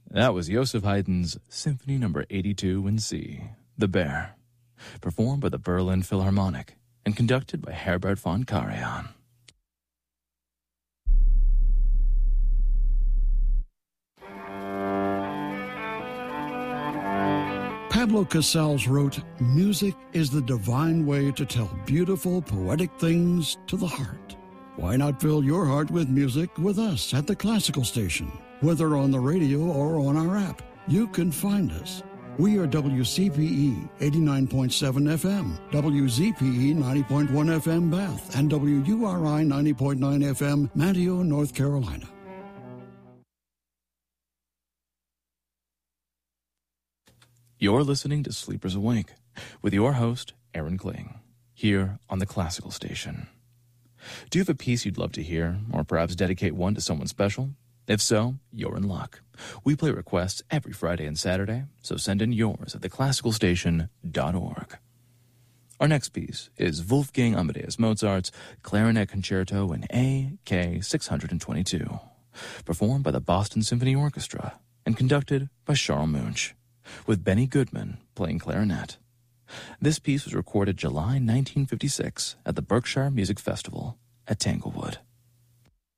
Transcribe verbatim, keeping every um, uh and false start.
That was Joseph Haydn's Symphony Number eighty-two in C, The Bear, performed by the Berlin Philharmonic and conducted by Herbert von Karajan. Pablo Casals wrote, "Music is the divine way to tell beautiful, poetic things to the heart." Why not fill your heart with music with us at the Classical Station? Whether on the radio or on our app, you can find us. We are W C P E eighty-nine point seven F M, W Z P E ninety point one F M Bath, and W U R I ninety point nine F M Manteo, North Carolina. You're listening to Sleepers Awake with your host, Aaron Kling, here on the Classical Station. Do you have a piece you'd love to hear, or perhaps dedicate one to someone special? If so, you're in luck. We play requests every Friday and Saturday, so send in yours at the classical station dot org. Our next piece is Wolfgang Amadeus Mozart's Clarinet Concerto in A K six twenty-two, performed by the Boston Symphony Orchestra and conducted by Charles Munch, with Benny Goodman playing clarinet. This piece was recorded July nineteen fifty-six at the Berkshire Music Festival at Tanglewood.